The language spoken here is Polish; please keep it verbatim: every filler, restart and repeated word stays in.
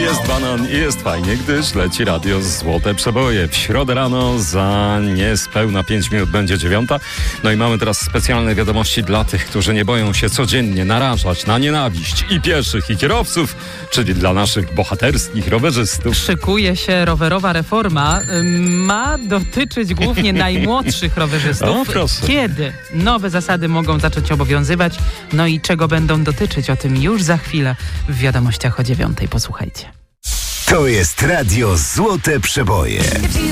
Jest banan i jest fajnie, gdyż leci radio Złote Przeboje. W środę rano za niespełna pięć minut będzie dziewiąta. No i mamy teraz specjalne wiadomości dla tych, którzy nie boją się codziennie narażać na nienawiść i pieszych, i kierowców, czyli dla naszych bohaterskich rowerzystów. Szykuje się rowerowa reforma. Ma dotyczyć głównie najmłodszych rowerzystów. O, proszę. Kiedy nowe zasady mogą zacząć obowiązywać? No i czego będą dotyczyć? O tym już za chwilę w wiadomościach o dziewiątej. Posłuchajcie. To jest radio Złote Przeboje.